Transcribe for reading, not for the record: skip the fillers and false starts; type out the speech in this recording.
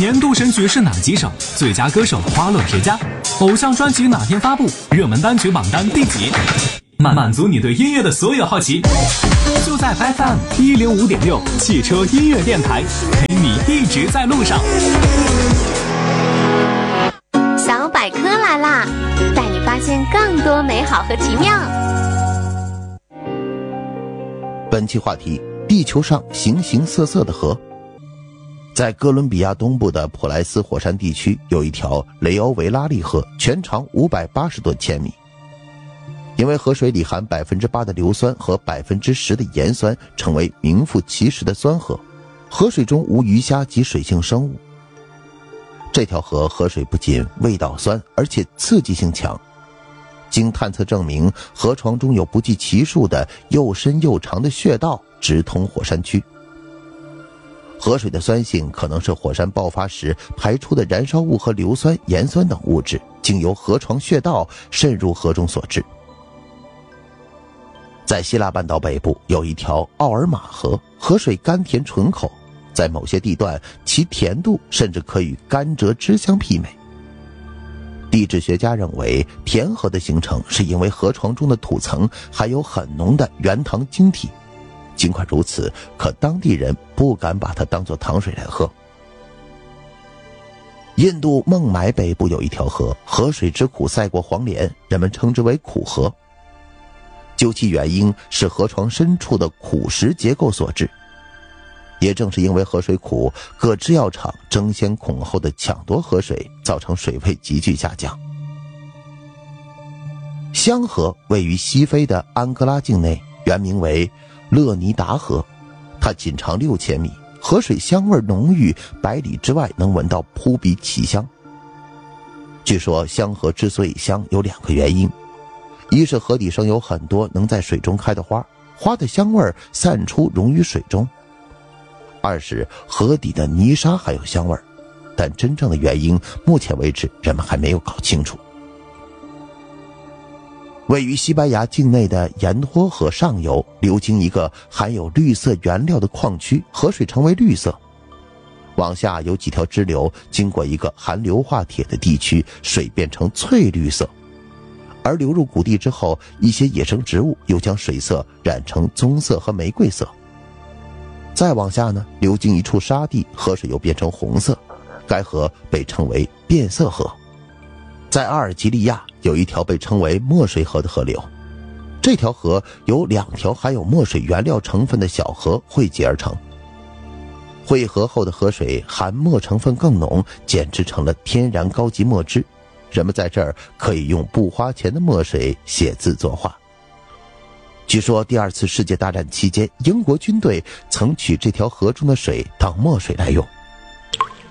年度神曲是哪几首？最佳歌手花落谁家？偶像专辑哪天发布？热门单曲榜单第几？满足你对音乐的所有好奇，就在 FM 105.6汽车音乐电台，陪你一直在路上。 小百科来啦，带你发现更多美好和奇妙。 本期话题：地球上形形色色的河。在哥伦比亚东部的普莱斯火山地区，有一条雷欧维拉利河，全长580多千米。因为河水里含 8% 的硫酸和 10% 的盐酸，成为名副其实的酸河。河水中无鱼虾及水性生物。这条河河水不仅味道酸，而且刺激性强。经探测证明，河床中有不计其数的又深又长的穴道直通火山区。河水的酸性可能是火山爆发时排出的燃烧物和硫酸、盐酸等物质经由河床穴道渗入河中所致。在希腊半岛北部有一条奥尔马河，河水甘甜醇厚，在某些地段其甜度甚至可与甘蔗汁相媲美。地质学家认为，甜河的形成是因为河床中的土层含有很浓的原糖晶体，尽管如此，可当地人不敢把它当作糖水来喝。印度孟买北部有一条河，河水之苦赛过黄连，人们称之为苦河。究其原因是河床深处的苦蚀结构所致。也正是因为河水苦，各制药厂争先恐后的抢夺河水，造成水位急剧下降。香河位于西非的安哥拉境内，原名为勒尼达河，它仅长6000米，河水香味浓郁，100里之外能闻到扑鼻奇香。据说香河之所以香有2个原因，一是河底生有很多能在水中开的花，花的香味散出溶于水中；二是河底的泥沙还有香味，但真正的原因目前为止人们还没有搞清楚。位于西班牙境内的盐托河上游流经一个含有绿色原料的矿区，河水成为绿色。往下有几条支流经过一个含硫化铁的地区，水变成翠绿色。而流入谷地之后，一些野生植物又将水色染成棕色和玫瑰色。再往下呢，流经一处沙地，河水又变成红色，该河被称为变色河。在阿尔及利亚有一条被称为墨水河的河流，这条河由2条含有墨水原料成分的小河汇集而成。汇合后的河水含墨成分更浓，简直成了天然高级墨汁。人们在这儿可以用不花钱的墨水写字作画。据说第2次世界大战期间，英国军队曾取这条河中的水当墨水来用。